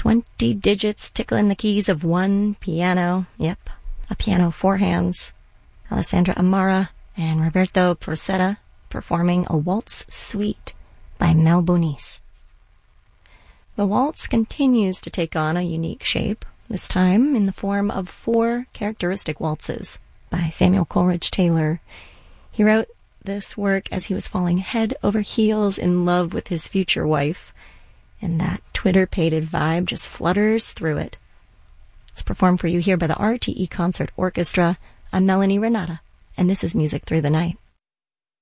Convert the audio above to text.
20 digits tickling the keys of one piano. Yep, a piano four hands. Alessandra Amara and Roberto Procetta performing a waltz suite by Mel Bonis. The waltz continues to take on a unique shape, this time in the form of 4 characteristic waltzes by Samuel Coleridge Taylor. He wrote this work as he was falling head over heels in love with his future wife, and that twitter-pated vibe just flutters through it. It's performed for you here by the RTE Concert Orchestra. I'm Melanie Renata, and this is Music Through the Night.